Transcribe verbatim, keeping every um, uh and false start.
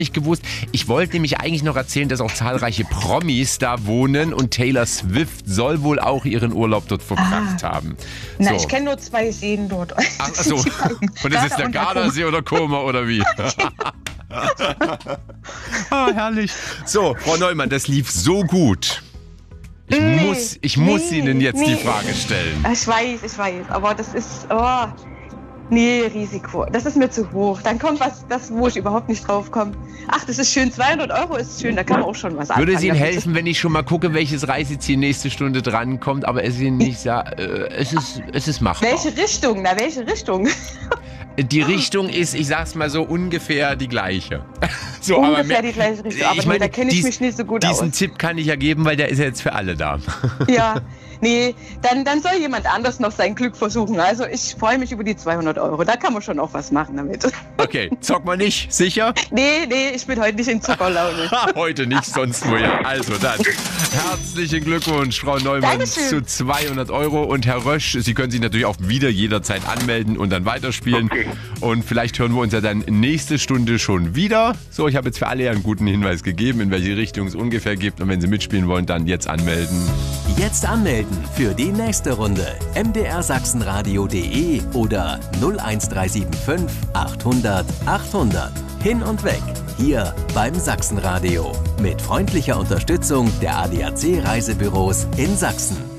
nicht gewusst. Ich wollte nämlich eigentlich noch erzählen, dass auch zahlreiche Promis da wohnen und Taylor Swift soll wohl auch ihren Urlaub dort verbracht ah. haben. So. Na, so. ich kenne nur zwei Seen dort. Ach so. Und das ist der Gardasee oder Koma oder wie? Ah, herrlich. So, Frau Neumann, das lief so gut. Ich nee, muss, ich nee, muss Ihnen jetzt nee. die Frage stellen. Ich weiß, ich weiß, aber das ist, oh, nee, Risiko. Das ist mir zu hoch. Dann kommt was, das, wo ich überhaupt nicht drauf komme. Ach, das ist schön, zweihundert Euro ist schön, da kann man auch schon was anfangen. Würde es Ihnen helfen, wenn ich schon mal gucke, welches Reiseziel nächste Stunde drankommt, aber es Ihnen nicht sagt, äh, es ist, es ist machbar. Welche Richtung? Na, welche Richtung? Die Richtung ist, ich sag's mal so, ungefähr die gleiche. So, ungefähr aber mehr, die gleiche Richtung, aber ich nee, meine, da kenne ich dies, mich nicht so gut diesen aus. Tipp kann ich ja geben, weil der ist ja jetzt für alle da. Ja, nee, dann, dann soll jemand anders noch sein Glück versuchen. Also ich freue mich über die zweihundert Euro, da kann man schon auch was machen damit. Okay, zock mal nicht, sicher? Nee, nee, ich bin heute nicht in Zuckerlaune. Heute nicht, sonst wo ja. Also dann, herzlichen Glückwunsch, Frau Neumann, Dankeschön. zu zweihundert Euro. Und Herr Rösch, Sie können sich natürlich auch wieder jederzeit anmelden und dann weiterspielen. Okay. Und vielleicht hören wir uns ja dann nächste Stunde schon wieder. So, ich habe jetzt für alle einen guten Hinweis gegeben, in welche Richtung es ungefähr gibt. Und wenn Sie mitspielen wollen, dann jetzt anmelden. Jetzt anmelden für die nächste Runde. m d r sachsenradio punkt d e oder null eins drei sieben fünf achthundert achthundert. Hin und weg. Hier beim Sachsenradio. Mit freundlicher Unterstützung der A D A C Reisebüros in Sachsen.